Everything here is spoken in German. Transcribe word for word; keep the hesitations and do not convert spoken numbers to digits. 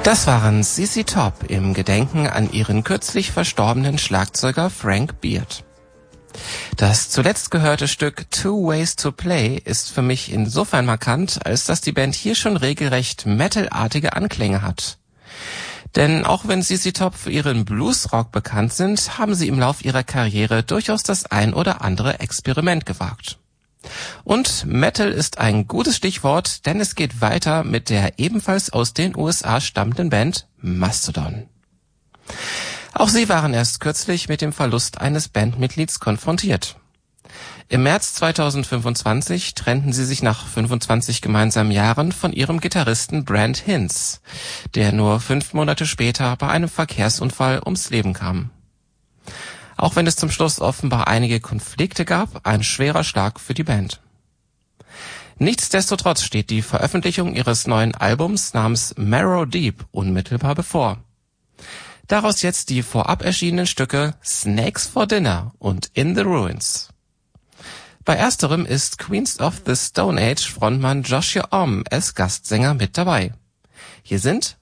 Das waren Z Z Top im Gedenken an ihren kürzlich verstorbenen Schlagzeuger Frank Beard. Das zuletzt gehörte Stück Two Ways to Play ist für mich insofern markant, als dass die Band hier schon regelrecht metalartige Anklänge hat. Denn auch wenn Z Z Top für ihren Bluesrock bekannt sind, haben sie im Lauf ihrer Karriere durchaus das ein oder andere Experiment gewagt. Und Metal ist ein gutes Stichwort, denn es geht weiter mit der ebenfalls aus den U S A stammenden Band Mastodon. Auch sie waren erst kürzlich mit dem Verlust eines Bandmitglieds konfrontiert. Im März zweitausendfünfundzwanzig trennten sie sich nach fünfundzwanzig gemeinsamen Jahren von ihrem Gitarristen Brent Hinz, der nur fünf Monate später bei einem Verkehrsunfall ums Leben kam. Auch wenn es zum Schluss offenbar einige Konflikte gab, ein schwerer Schlag für die Band. Nichtsdestotrotz steht die Veröffentlichung ihres neuen Albums namens Marrow Deep unmittelbar bevor. Daraus jetzt die vorab erschienenen Stücke Snakes for Dinner und In the Ruins. Bei ersterem ist Queens of the Stone Age Frontmann Joshua Homme als Gastsänger mit dabei. Hier sind